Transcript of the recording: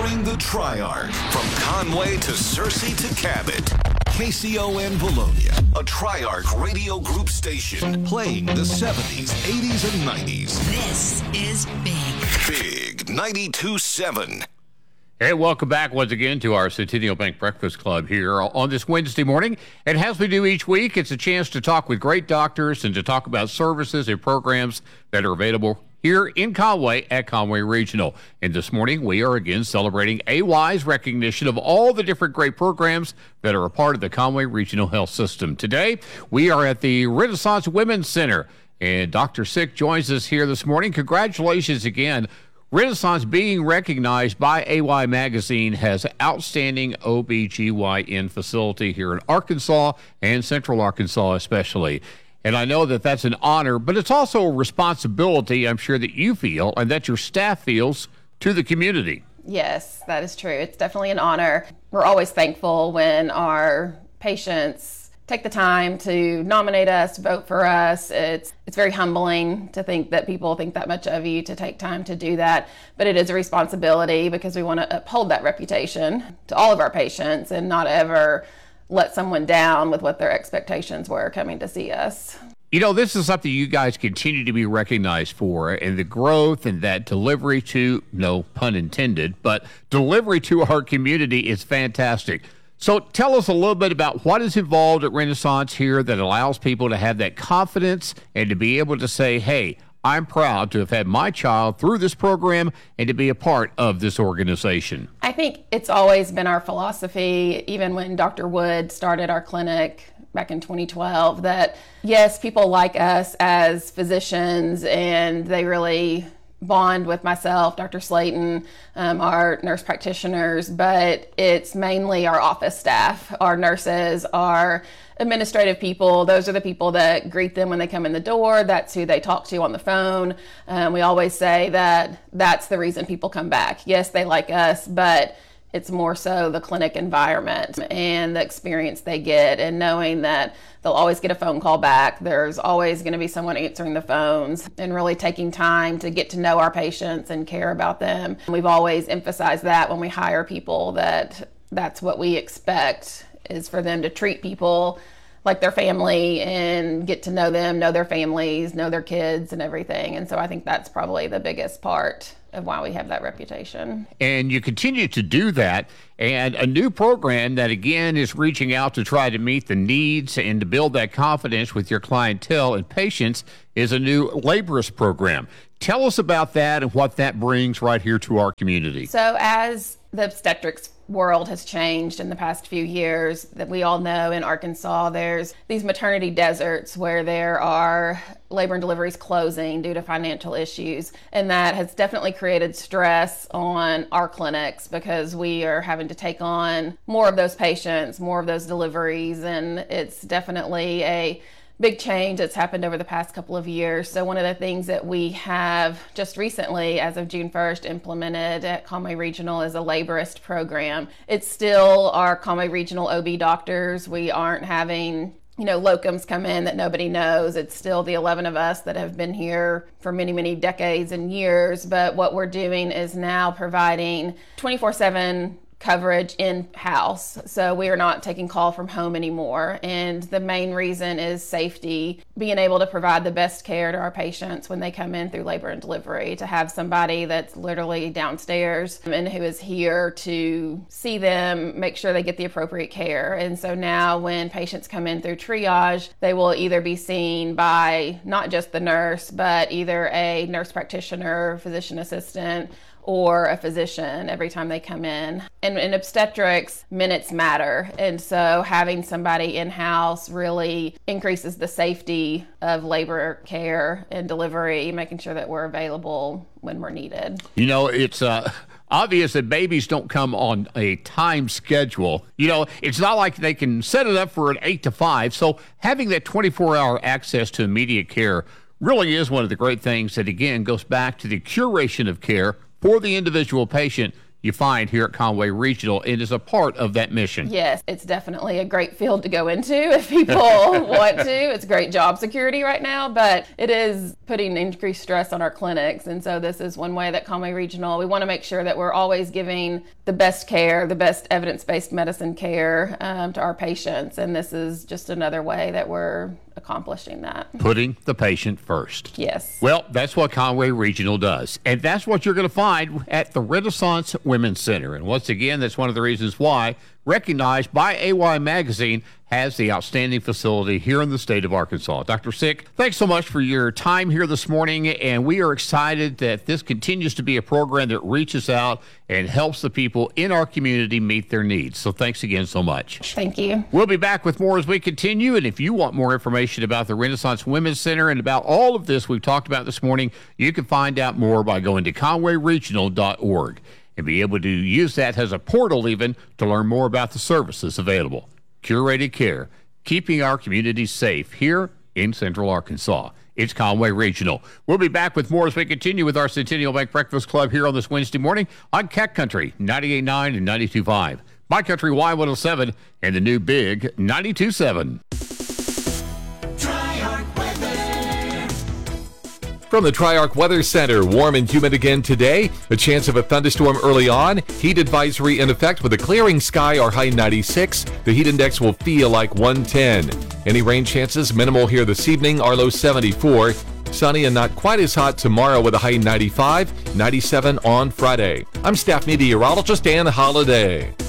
Powering the Triarch. From Conway to Searcy to Cabot. KCON Bologna, a Triarch radio group station playing the 70s, 80s, and 90s. This is Big. Big 92.7. Hey, welcome back once again to our Centennial Bank Breakfast Club here on this Wednesday morning. And as we do each week, it's a chance to talk with great doctors and to talk about services and programs that are available here in Conway at Conway Regional. And this morning, we are again celebrating AY's recognition of all the different great programs that are a part of the Conway Regional Health System. Today, we are at the Renaissance Women's Center, and Dr. Sick joins us here this morning. Congratulations again. Renaissance being recognized by AY Magazine has outstanding OBGYN facility here in Arkansas and Central Arkansas especially. And I know that that's an honor, but it's also a responsibility, I'm sure, that you feel and that your staff feels to the community. Yes, that is true. It's definitely an honor. We're always thankful when our patients take the time to nominate us, vote for us. It's very humbling to think that people think that much of you to take time to do that. But it is a responsibility because we want to uphold that reputation to all of our patients and not ever let someone down with what their expectations were coming to see us. You know, this is something you guys continue to be recognized for, and the growth and that delivery to, no pun intended, but delivery to our community is fantastic. So tell us a little bit about what is involved at Renaissance here that allows people to have that confidence and to be able to say, hey, I'm proud to have had my child through this program and to be a part of this organization. I think it's always been our philosophy, even when Dr. Wood started our clinic back in 2012, that yes, people like us as physicians and they really bond with myself, Dr. Slayton, our nurse practitioners, but it's mainly our office staff, our nurses, our administrative people. Those are the people that greet them when they come in the door. That's who they talk to on the phone. We always say that that's the reason people come back. Yes, they like us, but it's more so the clinic environment and the experience they get and knowing that they'll always get a phone call back. There's always going to be someone answering the phones and really taking time to get to know our patients and care about them. We've always emphasized that when we hire people, that that's what we expect is for them to treat people like their family and get to know them, know their families, know their kids and everything. And so I think that's probably the biggest part of why we have that reputation. And you continue to do that. And a new program that, again, is reaching out to try to meet the needs and to build that confidence with your clientele and patients is a new laborist program. Tell us about that and what that brings right here to our community. So as the obstetrics world has changed in the past few years, that we all know in Arkansas, there's these maternity deserts where there are labor and deliveries closing due to financial issues. And that has definitely created stress on our clinics because we are having to take on more of those patients, more of those deliveries. And it's definitely a big change that's happened over the past couple of years. So one of the things that we have just recently, as of June 1st, implemented at Conway Regional is a laborist program. It's still our Conway Regional OB doctors. We aren't having locums come in that nobody knows. It's still the 11 of us that have been here for many, many decades and years. But what we're doing is now providing 24/7 coverage in-house. So we are not taking call from home anymore. And the main reason is safety, being able to provide the best care to our patients when they come in through labor and delivery, to have somebody that's literally downstairs and who is here to see them, make sure they get the appropriate care. And so now when patients come in through triage, they will either be seen by not just the nurse, but either a nurse practitioner, physician assistant, or a physician every time they come in. And in obstetrics, minutes matter. And so having somebody in-house really increases the safety of labor care and delivery, making sure that we're available when we're needed. It's obvious that babies don't come on a time schedule. It's not like they can set it up for an 8 to 5. So having that 24-hour access to immediate care really is one of the great things that, again, goes back to the curation of care for the individual patient you find here at Conway Regional. It is a part of that mission. Yes, it's definitely a great field to go into if people want to. It's great job security right now, but it is putting increased stress on our clinics. And so this is one way that Conway Regional, we want to make sure that we're always giving the best care, the best evidence-based medicine care to our patients. And this is just another way that we're accomplishing that. Putting the patient first. Yes. Well, that's what Conway Regional does. And that's what you're going to find at the Renaissance Women's Center. And once again, that's one of the reasons why, recognized by AY Magazine, has the outstanding facility here in the state of Arkansas. Dr. Sick, thanks so much for your time here this morning, and we are excited that this continues to be a program that reaches out and helps the people in our community meet their needs. So thanks again so much. Thank you. We'll be back with more as we continue, and if you want more information about the Renaissance Women's Center and about all of this we've talked about this morning, you can find out more by going to conwayregional.org and be able to use that as a portal even to learn more about the services available. Curated care, keeping our communities safe here in Central Arkansas. It's Conway Regional. We'll be back with more as we continue with our Centennial Bank Breakfast Club here on this Wednesday morning on Cat Country 98.9 and 92.5. My Country Y107 and the new Big 92.7. From the Tri-Arc Weather Center, warm and humid again today. A chance of a thunderstorm early on. Heat advisory in effect with a clearing sky, our high 96. The heat index will feel like 110. Any rain chances minimal here this evening, our low 74. Sunny and not quite as hot tomorrow with a high 95, 97 on Friday. I'm staff meteorologist Dan Holliday.